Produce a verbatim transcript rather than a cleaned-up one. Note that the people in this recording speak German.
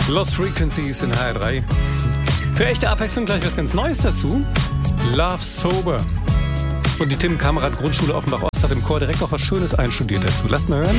Lost Frequencies in H R drei. Für echte Abwechslung gleich was ganz Neues dazu. Love Sober. Und die Tim Kameradt Grundschule Offenbach Ost hat im Chor direkt auch was Schönes einstudiert dazu. Lasst mal hören.